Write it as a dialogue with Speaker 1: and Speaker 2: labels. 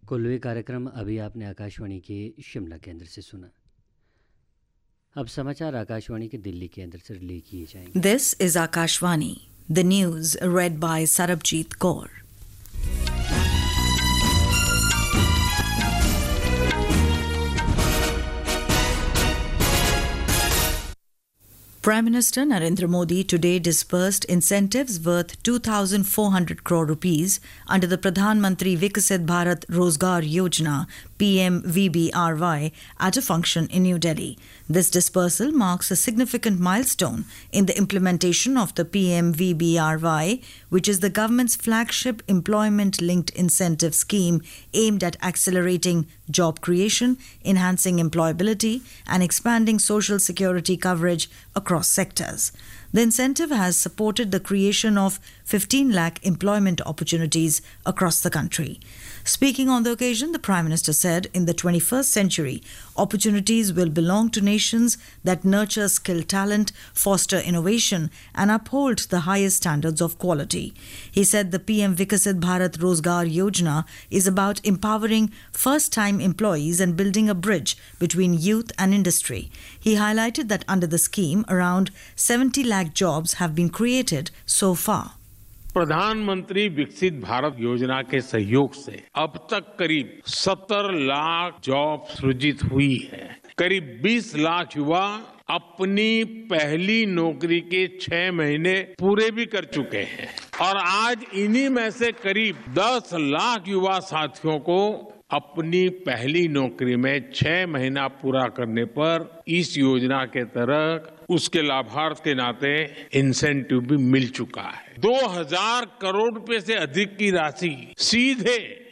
Speaker 1: कुल्लू कार्यक्रम अभी आपने आकाशवाणी के शिमला केंद्र से सुना। अब समाचार आकाशवाणी के दिल्ली केंद्र से रिले किए जाएंगे।
Speaker 2: This is Akashvani. The news read by Sarabjit Kaur. Prime Minister Narendra Modi today disbursed incentives worth 2,400 crore rupees under the Pradhan Mantri Viksit Bharat Rozgar Yojana PMVBRY at a function in New Delhi. This disbursal marks a significant milestone in the implementation of the PMVBRY, which is the government's flagship employment-linked incentive scheme aimed at accelerating job creation, enhancing employability, and expanding social security coverage across sectors. The incentive has supported the creation of 15 lakh employment opportunities across the country. Speaking on the occasion, the Prime Minister said in the 21st century, opportunities will belong to nations that nurture skilled talent, foster innovation, and uphold the highest standards of quality. He said the PM Viksit Bharat Rozgar Yojana is about empowering first-time employees and building a bridge between youth and industry. He highlighted that under the scheme, around 70 lakh jobs have been created so far.
Speaker 3: प्रधानमंत्री विकसित भारत योजना के सहयोग से अब तक करीब 70 lakh job सृजित हुई है। करीब 20 लाख युवा अपनी पहली नौकरी के 6 महीने पूरे भी कर चुके हैं और आज इन्हीं में से करीब 10 लाख युवा साथियों को अपनी पहली नौकरी में 6 महीना पूरा करने पर इस योजना के तहत उसके लाभार्थ के नाते इंसेंटिव भी मिल चुका है। 2000 करोड़ रुपए से अधिक की राशि सीधे